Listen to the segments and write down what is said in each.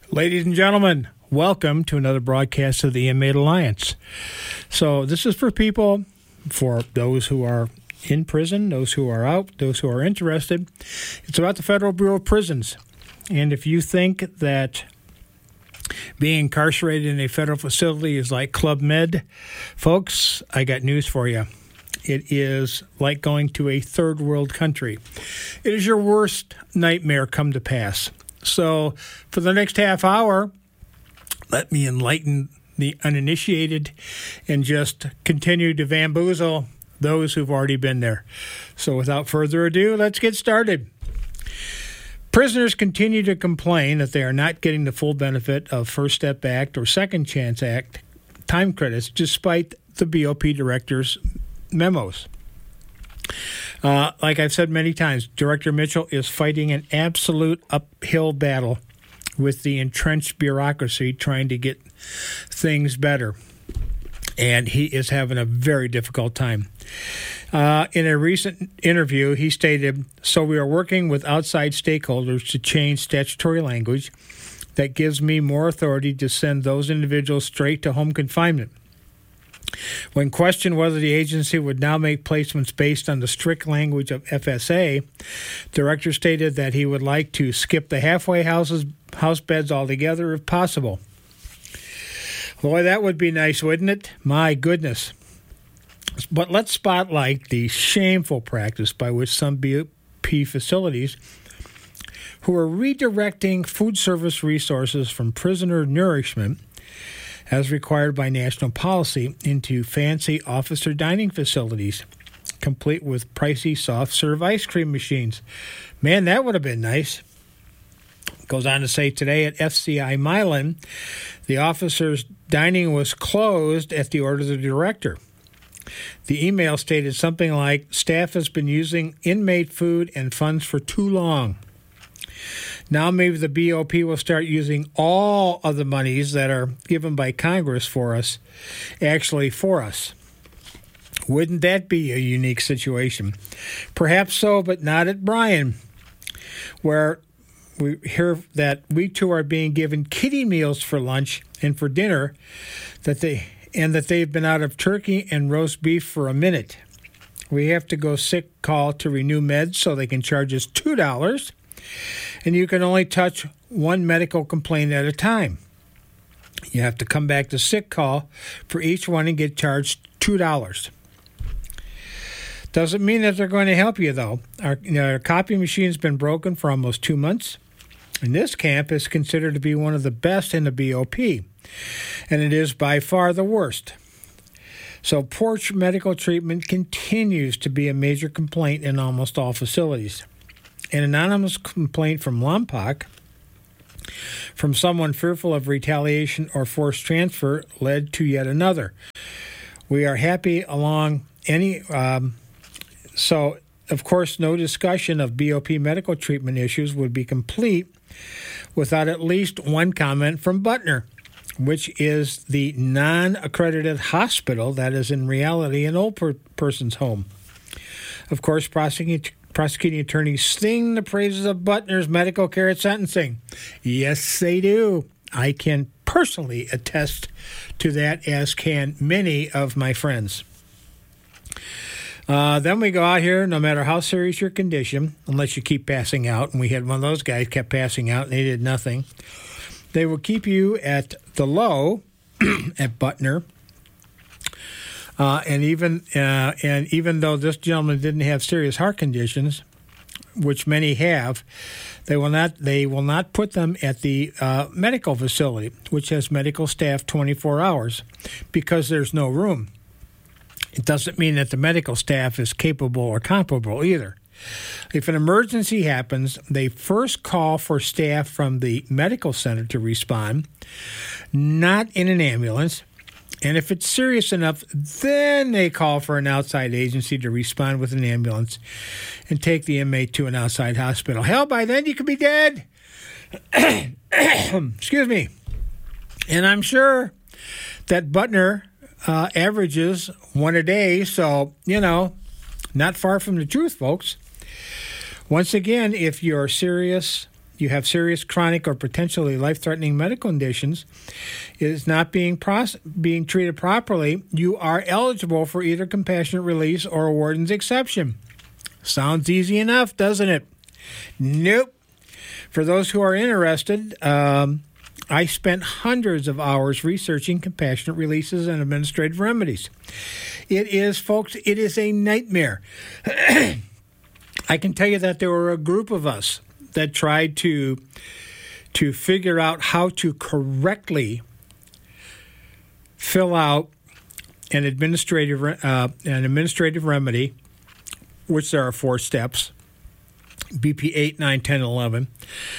Ladies and gentlemen, welcome to another broadcast of the Inmate Alliance. So this is for people, for those who are in prison, those who are out, those who are interested. It's about the Federal Bureau of Prisons. And if you think that being incarcerated in a federal facility is like Club Med, folks, I got news for you. It is like going to a third world country. It is your worst nightmare come to pass. So for the next half hour, let me enlighten the uninitiated and just continue to bamboozle those who've already been there. So without further ado, let's get started. Prisoners continue to complain that they are not getting the full benefit of First Step Act or Second Chance Act time credits, despite the BOP director's memos. Like I've said many times, Director Mitchell is fighting an absolute uphill battle with the entrenched bureaucracy trying to get things better. And he is having a very difficult time. In a recent interview, he stated, "So we are working with outside stakeholders to change statutory language that gives me more authority to send those individuals straight to home confinement." When questioned whether the agency would now make placements based on the strict language of FSA, Director stated that he would like to skip the halfway house beds altogether if possible. Boy, that would be nice, wouldn't it? My goodness. But let's spotlight the shameful practice by which some BOP facilities who are redirecting food service resources from prisoner nourishment as required by national policy into fancy officer dining facilities, complete with pricey soft-serve ice cream machines. Man, that would have been nice. Goes on to say today at FCI Milan, the officers' dining was closed at the order of the director. The email stated something like, "Staff has been using inmate food and funds for too long. Now maybe the BOP will start using all of the monies that are given by Congress for us, actually for us." Wouldn't that be a unique situation? Perhaps so, but not at Bryan, where we hear that we too are being given kiddie meals for lunch and for dinner, that they've been out of turkey and roast beef for a minute. We have to go sick call to renew meds so they can charge us $2. And you can only touch one medical complaint at a time. You have to come back to sick call for each one and get charged $2. Doesn't mean that they're going to help you, though. Our copy machine's been broken for almost 2 months, and this camp is considered to be one of the best in the BOP, and it is by far the worst. So poor medical treatment continues to be a major complaint in almost all facilities. An anonymous complaint from Lompoc from someone fearful of retaliation or forced transfer led to yet another. We are happy along any... So, of course, no discussion of BOP medical treatment issues would be complete without at least one comment from Butner, which is the non-accredited hospital that is in reality an old person's home. Of course, prosecuting attorneys sing the praises of Butner's medical care at sentencing. Yes, they do. I can personally attest to that, as can many of my friends. Then we go out here, no matter how serious your condition, unless you keep passing out, and we had one of those guys kept passing out and they did nothing, they will keep you at the low at Butner. And even though this gentleman didn't have serious heart conditions, which many have, they will not put them at the medical facility, which has medical staff 24 hours, because there's no room. It doesn't mean that the medical staff is capable or comparable either. If an emergency happens, they first call for staff from the medical center to respond, not in an ambulance. And if it's serious enough, then they call for an outside agency to respond with an ambulance and take the inmate to an outside hospital. Hell, by then you could be dead. Excuse me. And I'm sure that Butner averages one a day, so, not far from the truth, folks. Once again, if you're serious, you have serious chronic or potentially life-threatening medical conditions, is not being treated properly, you are eligible for either compassionate release or a warden's exception. Sounds easy enough, doesn't it? Nope. For those who are interested, I spent hundreds of hours researching compassionate releases and administrative remedies. It is, folks, it is a nightmare. I can tell you that there were a group of us that tried to figure out how to correctly fill out an administrative remedy, which there are 4 steps, BP 8, 9, 10, 11.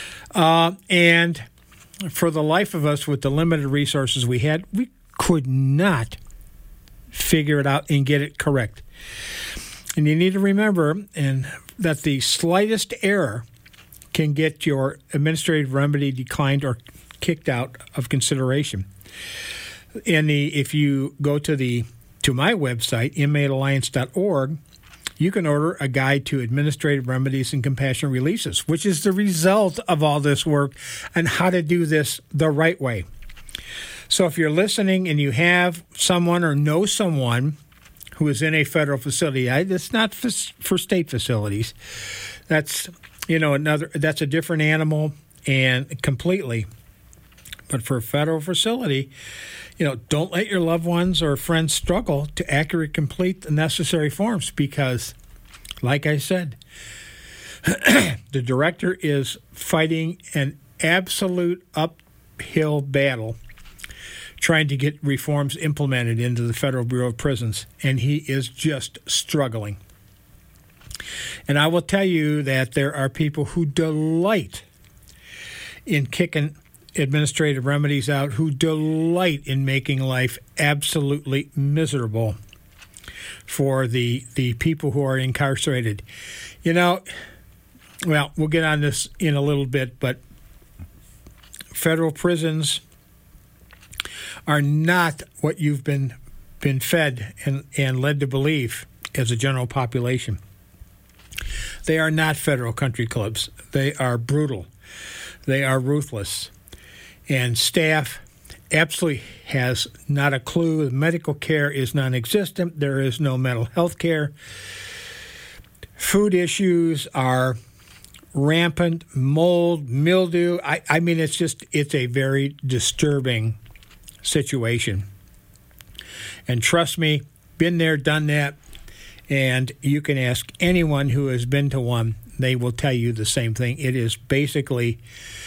And for the life of us, with the limited resources we had, we could not figure it out and get it correct. And you need to remember that the slightest error can get your administrative remedy declined or kicked out of consideration. If you go to my website, inmatealliance.org, you can order a guide to administrative remedies and compassionate releases, which is the result of all this work and how to do this the right way. So if you're listening and you have someone or know someone who is in a federal facility, it's not for state facilities. That's that's a different animal and completely. But for a federal facility, don't let your loved ones or friends struggle to accurately complete the necessary forms because, like I said, the director is fighting an absolute uphill battle trying to get reforms implemented into the Federal Bureau of Prisons, and he is just struggling. And I will tell you that there are people who delight in kicking administrative remedies out, who delight in making life absolutely miserable for the people who are incarcerated. Well, we'll get on this in a little bit, but federal prisons are not what you've been fed and led to believe as a general population. They are not federal country clubs. They are brutal. They are ruthless. And staff absolutely has not a clue. Medical care is non-existent. There is no mental health care. Food issues are rampant. Mold, mildew. I mean, it's a very disturbing situation. And trust me, been there, done that. And you can ask anyone who has been to one, they will tell you the same thing. It's basically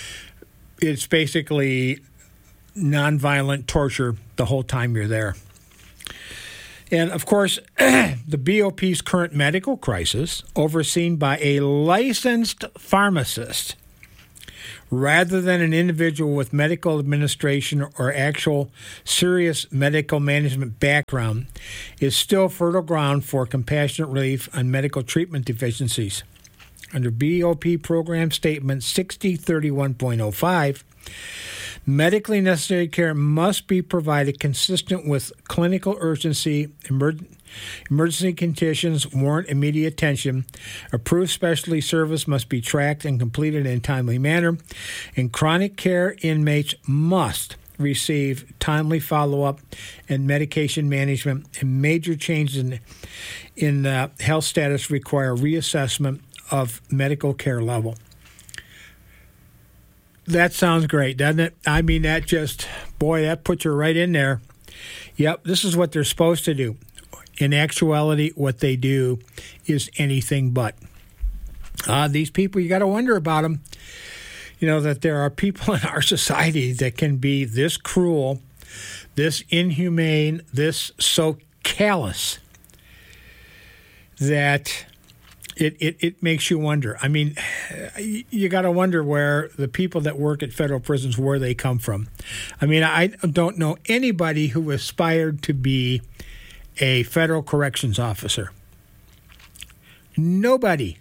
nonviolent torture the whole time you're there. And, of course, the BOP's current medical crisis, overseen by a licensed pharmacist, rather than an individual with medical administration or actual serious medical management background, is still fertile ground for compassionate relief on medical treatment deficiencies. Under BOP Program Statement 6031.05, medically necessary care must be provided consistent with clinical urgency, emergency conditions warrant immediate attention, approved specialty service must be tracked and completed in a timely manner, and chronic care inmates must receive timely follow-up and medication management, and major changes in health status require reassessment of medical care level. That sounds great, doesn't it? I mean, that puts you right in there. Yep, this is what they're supposed to do. In actuality, what they do is anything but. These people, you got to wonder about them. That there are people in our society that can be this cruel, this inhumane, this so callous that it makes you wonder. I mean, you got to wonder where the people that work at federal prisons, where they come from. I mean, I don't know anybody who aspired to be a federal corrections officer. Nobody.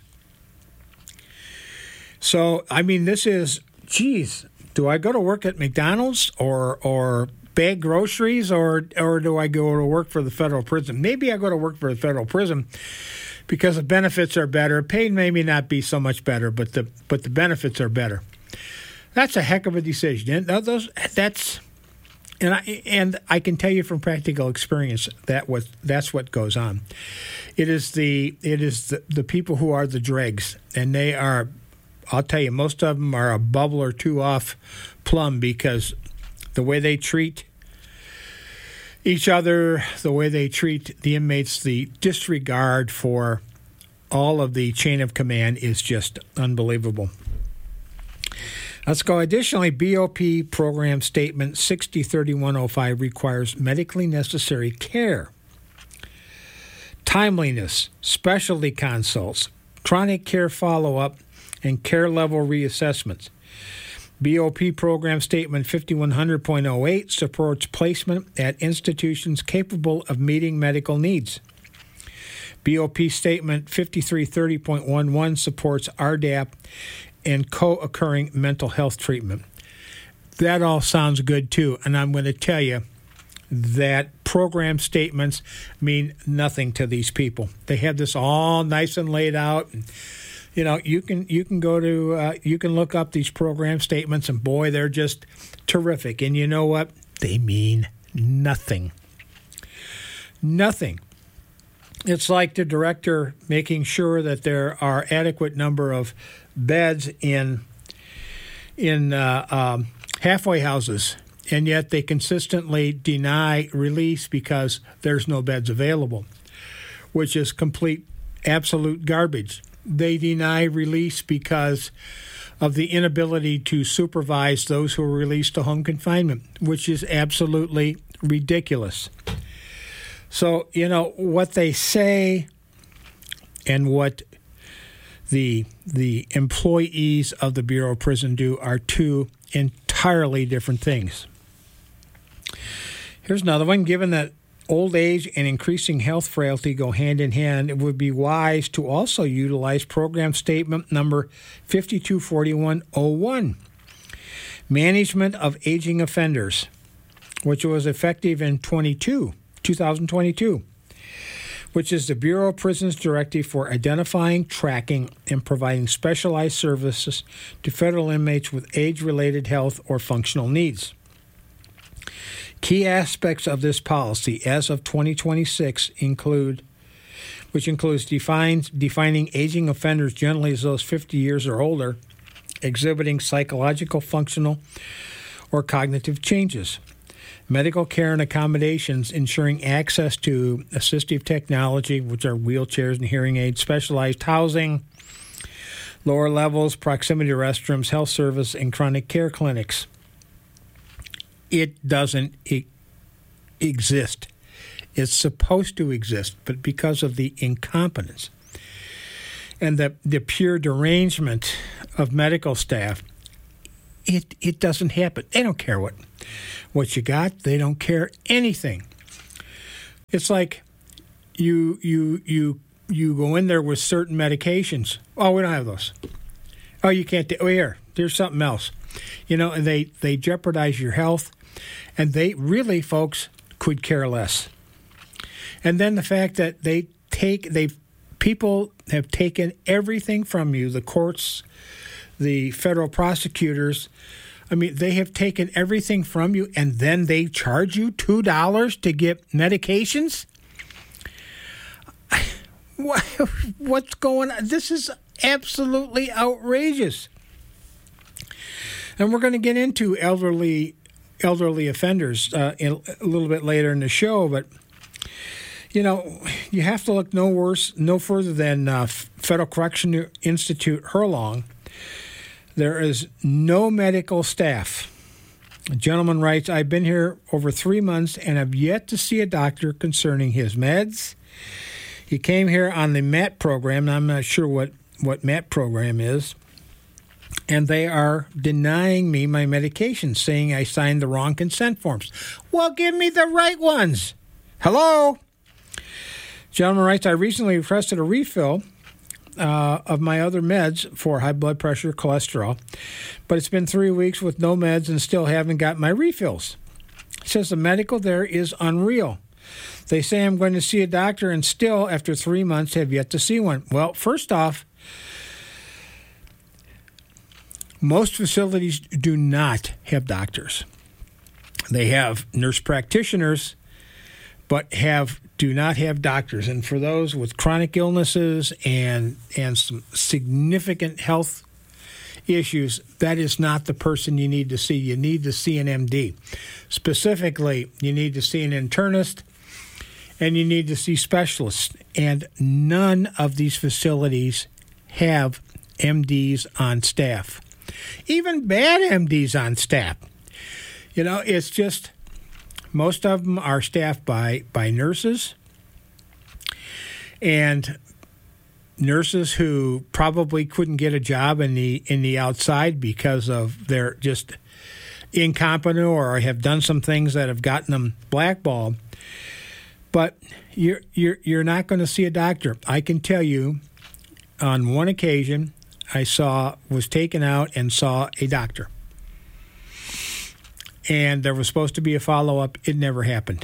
So, I mean, this is, geez, do I go to work at McDonald's or bag groceries or do I go to work for the federal prison? Maybe I go to work for the federal prison because the benefits are better. Pay maybe not be so much better, but the benefits are better. That's a heck of a decision. And I can tell you from practical experience that's what goes on. It is the people who are the dregs, and they are. I'll tell you, most of them are a bubble or two off plumb, because the way they treat each other, the way they treat the inmates, the disregard for all of the chain of command is just unbelievable. Let's go. Additionally, BOP Program Statement 603105 requires medically necessary care, timeliness, specialty consults, chronic care follow-up, and care level reassessments. BOP Program Statement 5100.08 supports placement at institutions capable of meeting medical needs. BOP Statement 5330.11 supports RDAP and co-occurring mental health treatment. That all sounds good, too, and I'm going to tell you that program statements mean nothing to these people. They have this all nice and laid out, and you can go to you can look up these program statements, and boy, they're just terrific. And you know what? They mean nothing. Nothing. It's like the director making sure that there are adequate number of beds in halfway houses, and yet they consistently deny release because there's no beds available, which is complete, absolute garbage. They deny release because of the inability to supervise those who are released to home confinement, which is absolutely ridiculous. So, what they say and what the employees of the Bureau of Prison do are two entirely different things. Here's another one. Given that old age and increasing health frailty go hand in hand, it would be wise to also utilize Program Statement number 524101, Management of Aging Offenders, which was effective in 2022, which is the Bureau of Prisons directive for identifying, tracking, and providing specialized services to federal inmates with age-related health or functional needs. Key aspects of this policy as of 2026 includes defining aging offenders generally as those 50 years or older, exhibiting psychological, functional, or cognitive changes. Medical care and accommodations, ensuring access to assistive technology, which are wheelchairs and hearing aids, specialized housing, lower levels, proximity restrooms, health service, and chronic care clinics. It doesn't exist. It's supposed to exist, but because of the incompetence and the pure derangement of medical staff, it doesn't happen. They don't care what you got. They don't care anything. It's like you go in there with certain medications. Oh, we don't have those. Oh, you can't. There's something else. And they jeopardize your health. And they really, folks, could care less. And then the fact that people have taken everything from you, the courts, the federal prosecutors. I mean, they have taken everything from you, and then they charge you $2 to get medications? What's going on? This is absolutely outrageous. And we're going to get into elderly offenders a little bit later in the show, but you have to look no further than Federal Correctional Institute Hurlong. There is no medical staff. The gentleman writes, I've been here over 3 months and have yet to see a doctor concerning his meds. He came here on the MAT program, and I'm not sure what MAT program is. And they are denying me my medication, saying I signed the wrong consent forms. Well, give me the right ones. Hello? Gentleman writes, I recently requested a refill of my other meds for high blood pressure, cholesterol, but it's been 3 weeks with no meds and still haven't got my refills. He says the medical there is unreal. They say I'm going to see a doctor and still, after 3 months, have yet to see one. Well, first off, Most facilities do not have doctors. They have nurse practitioners, but do not have doctors. And for those with chronic illnesses and some significant health issues, that is not the person you need to see. You need to see an MD. Specifically, you need to see an internist, and you need to see specialists. And none of these facilities have MDs on staff. Even bad MDs on staff. You know, it's just most of them are staffed by nurses, and nurses who probably couldn't get a job in the outside because of they're just incompetent or have done some things that have gotten them blackballed. But you're not going to see a doctor. I can tell you, on one occasion, was taken out and saw a doctor. And there was supposed to be a follow-up. It never happened.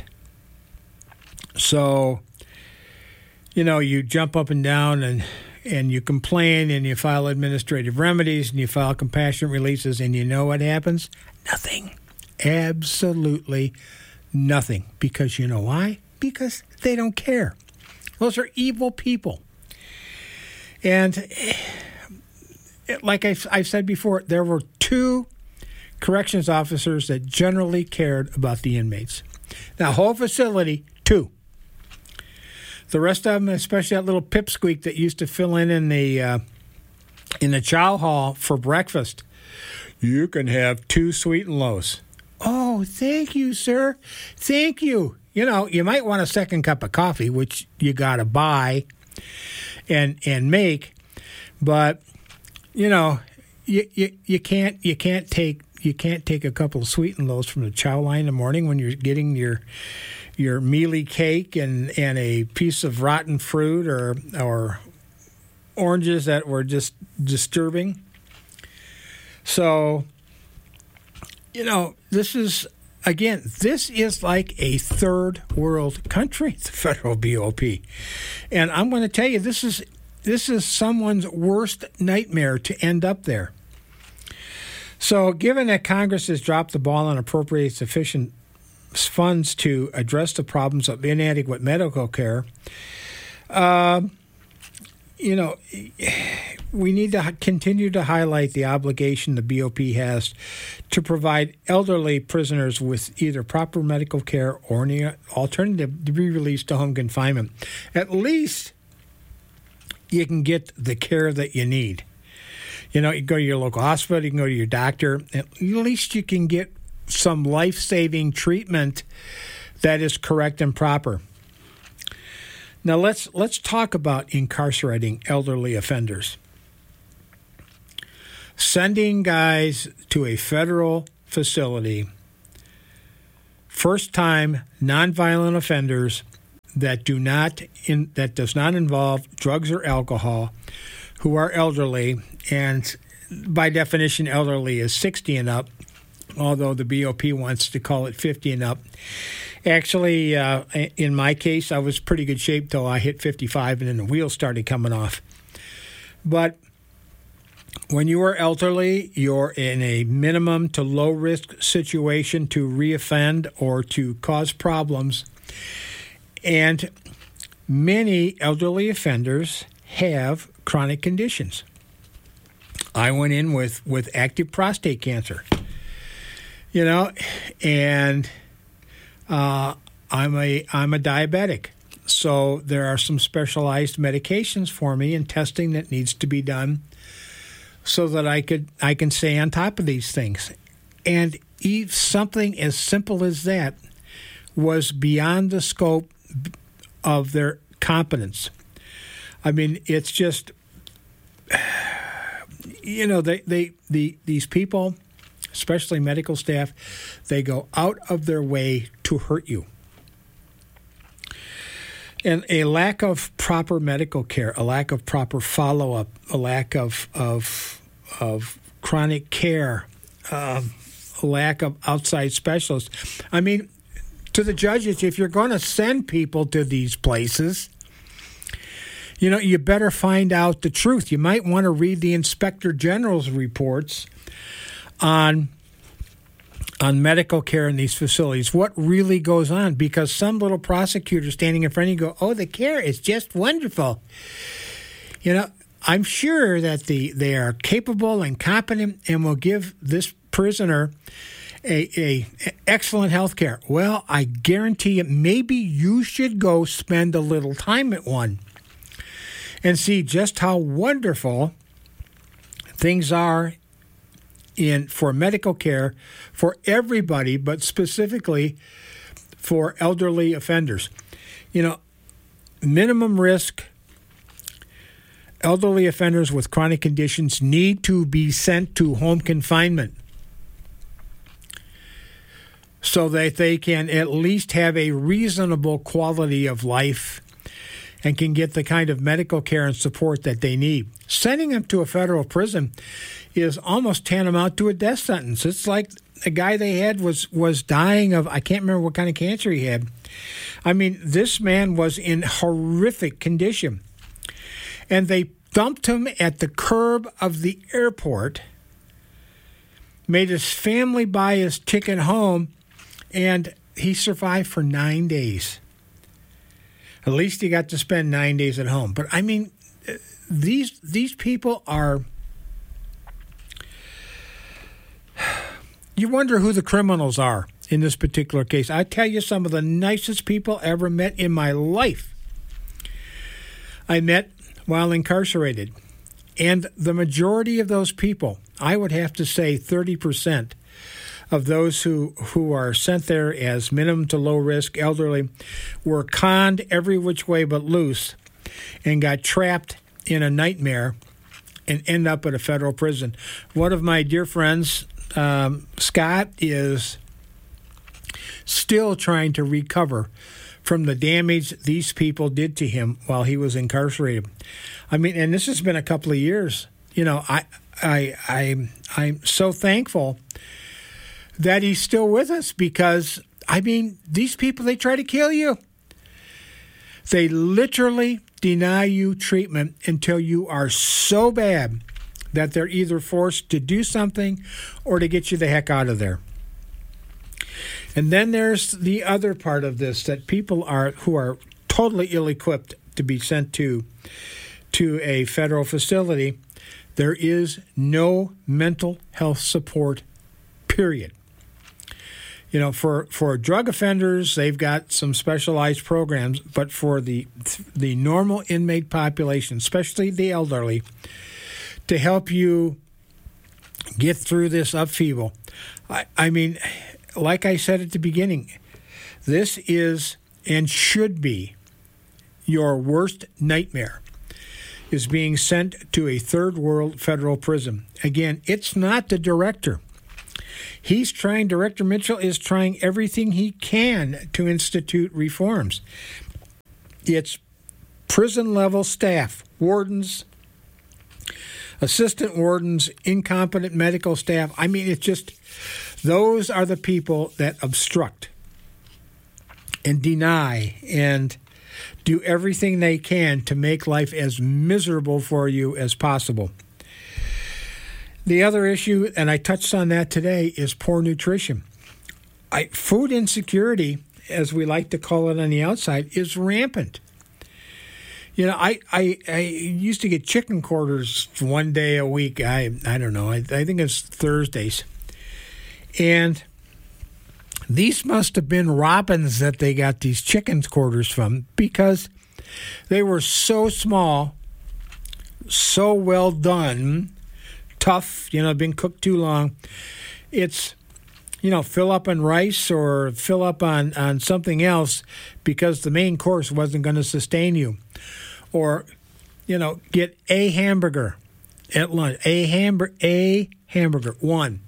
So, you know, you jump up and down and you complain and you file administrative remedies and you file compassionate releases, and you know what happens? Nothing. Absolutely nothing. Because you know why? Because they don't care. Those are evil people. And like I've said before, there were 2 corrections officers that generally cared about the inmates. Now, whole facility, 2. The rest of them, especially that little pipsqueak that used to fill in the chow hall for breakfast, you can have 2 sweet and lows. Oh, thank you, sir. Thank you. You know, you might want a second cup of coffee, which you got to buy and make, but you know, you can't take a couple of sweet and lows from the chow line in the morning when you're getting your mealy cake and a piece of rotten fruit or oranges that were just disturbing. So, you know, this is like a third world country, the federal BOP. And I'm going to tell you, this is someone's worst nightmare to end up there. So given that Congress has dropped the ball on appropriating sufficient funds to address the problems of inadequate medical care, you know, we need to continue to highlight the obligation the BOP has to provide elderly prisoners with either proper medical care or an alternative to be released to home confinement. At least you can get the care that you need. You know, you go to your local hospital, you can go to your doctor. At least you can get some life-saving treatment that is correct and proper. Now let's talk about incarcerating elderly offenders. Sending guys to a federal facility, first-time nonviolent offenders that does not involve drugs or alcohol, who are elderly, and by definition, elderly is 60 and up, although the BOP wants to call it 50 and up. Actually, in my case, I was pretty good shape till I hit 55, and then the wheels started coming off. But when you are elderly, you're in a minimum to low-risk situation to reoffend or to cause problems. And many elderly offenders have chronic conditions. I went in with active prostate cancer, you know, and I'm a diabetic. So there are some specialized medications for me and testing that needs to be done so that I can stay on top of these things. And something as simple as that was beyond the scope of their competence. I mean, it's just, you know, these people, especially medical staff, they go out of their way to hurt you. And a lack of proper medical care, a lack of proper follow-up, a lack of chronic care, a lack of outside specialists. I mean, to the judges, if you're going to send people to these places, You better find out the truth. You might want to read the Inspector General's reports on medical care in these facilities, what really goes on, because some little prosecutor standing in front of you go, oh, the care is just wonderful. I'm sure that they are capable and competent and will give this prisoner a excellent health care. Well, I guarantee you, maybe you should go spend a little time at one and see just how wonderful things are for medical care for everybody, but specifically for elderly offenders. Minimum risk elderly offenders with chronic conditions need to be sent to home confinement so that they can at least have a reasonable quality of life and can get the kind of medical care and support that they need. Sending them to a federal prison is almost tantamount to a death sentence. It's like the guy they had was dying of, I can't remember what kind of cancer he had. I mean, this man was in horrific condition. And they dumped him at the curb of the airport, made his family buy his ticket home, and he survived for 9 days. At least he got to spend 9 days at home. But I mean, these people are... You wonder who the criminals are in this particular case. I tell you, some of the nicest people I ever met in my life I met while incarcerated. And the majority of those people, I would have to say 30% of those who are sent there as minimum to low risk elderly were conned every which way but loose and got trapped in a nightmare and end up at a federal prison. One of my dear friends, Scott, is still trying to recover from the damage these people did to him while he was incarcerated. I mean, and this has been a couple of years. I'm so thankful that he's still with us because, I mean, these people, they try to kill you. They literally deny you treatment until you are so bad that they're either forced to do something or to get you the heck out of there. And then there's the other part of this, that people who are totally ill-equipped to be sent to a federal facility. There is no mental health support, period. For drug offenders, they've got some specialized programs, but for the normal inmate population, especially the elderly, to help you get through this upheaval. I mean, like I said at the beginning, this is and should be your worst nightmare, is being sent to a third world federal prison. Again, it's not the director. Director Mitchell is trying everything he can to institute reforms. It's prison-level staff, wardens, assistant wardens, incompetent medical staff. I mean, it's just, those are the people that obstruct and deny and do everything they can to make life as miserable for you as possible. The other issue, and I touched on that today, is poor nutrition. Food insecurity, as we like to call it on the outside, is rampant. I used to get chicken quarters one day a week. I don't know. I think it's Thursdays. And these must have been Robins that they got these chicken quarters from, because they were so small, so well done, tough, been cooked too long. It's, fill up on rice or fill up on something else because the main course wasn't going to sustain you. Or, get a hamburger at lunch, a hamburger, one.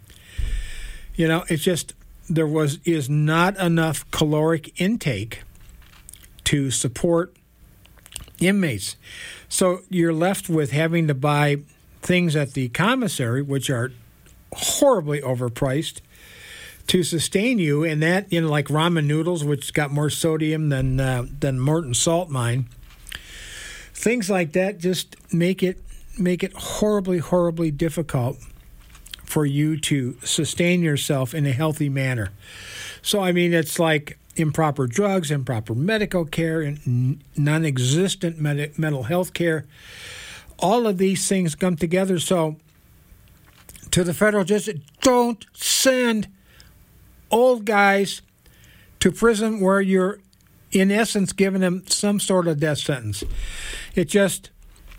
It's just, is not enough caloric intake to support inmates. So you're left with having to buy things at the commissary, which are horribly overpriced, to sustain you. And that, like ramen noodles, which got more sodium than Morton salt mine. things like that just make it horribly, horribly difficult for you to sustain yourself in a healthy manner. So, I mean, it's like improper drugs, improper medical care, and non-existent mental health care. All of these things come together. So, to the federal justice, don't send old guys to prison where you're, in essence, giving them some sort of death sentence. It just,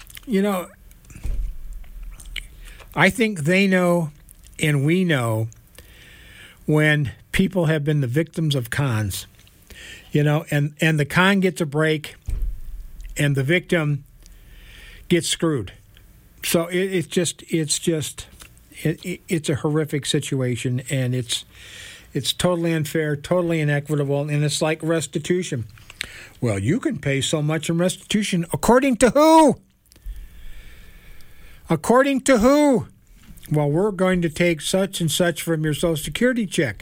I think they know and we know when people have been the victims of cons, and the con gets a break and the victim gets screwed. So it's a horrific situation, and it's totally unfair, totally inequitable, and it's like restitution. Well, you can pay so much in restitution. According to who? According to who? Well, we're going to take such and such from your Social Security check.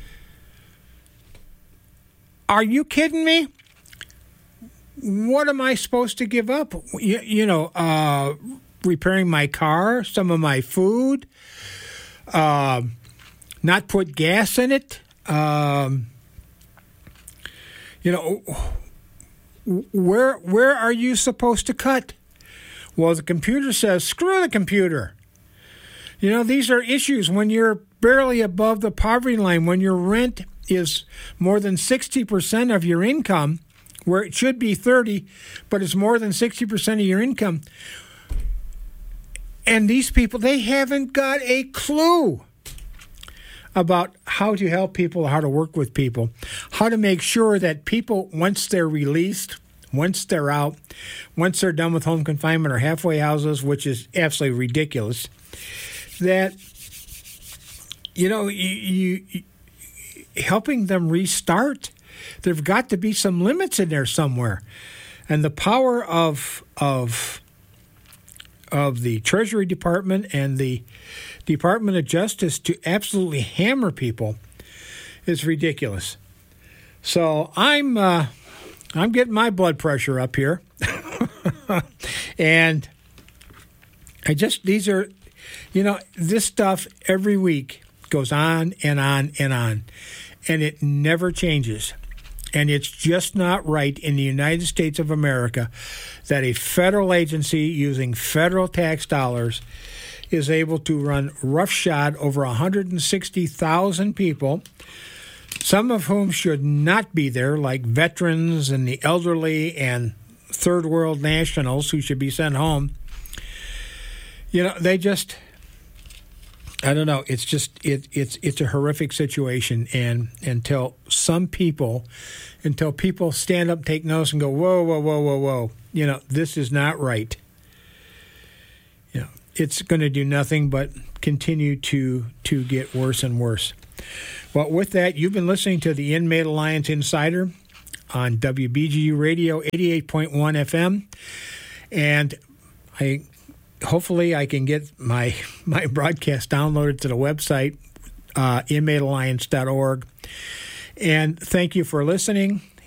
Are you kidding me? What am I supposed to give up? Repairing my car, some of my food, not put gas in it. Where are you supposed to cut? Well, the computer says, screw the computer. These are issues when you're barely above the poverty line, when your rent is more than 60% of your income, where it should be 30, but it's more than 60% of your income. And these people, they haven't got a clue about how to help people, how to work with people, how to make sure that people, once they're released, once they're out, once they're done with home confinement or halfway houses, which is absolutely ridiculous, that, you helping them restart, there've got to be some limits in there somewhere. And the power of the Treasury Department and the Department of Justice to absolutely hammer people is ridiculous. So I'm getting my blood pressure up here. And these are, this stuff every week goes on and on and on, and it never changes. And it's just not right in the United States of America that a federal agency using federal tax dollars is able to run roughshod over 160,000 people, some of whom should not be there, like veterans and the elderly and third world nationals who should be sent home. They just, I don't know. It's just it's a horrific situation, and until people stand up, take notice, and go, whoa, this is not right. It's going to do nothing but continue to get worse and worse. Well, with that, you've been listening to the Inmate Alliance Insider on WBGU Radio 88.1 FM, and hopefully I can get my broadcast downloaded to the website, inmatealliance.org. And thank you for listening.